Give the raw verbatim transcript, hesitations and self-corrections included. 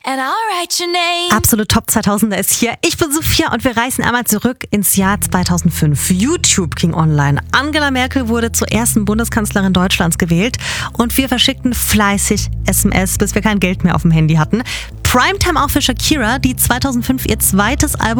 and I'll write your name. Absolut Top zweitausender ist hier. Ich bin Sophia und wir reisen einmal zurück ins Jahr zweitausendfünf. YouTube ging online. Angela Merkel wurde zur ersten Bundeskanzlerin Deutschlands gewählt und wir verschickten fleißig S M S, bis wir kein Geld mehr auf dem Handy hatten. Primetime auch für Shakira, die zweitausendfünf ihr zweites Album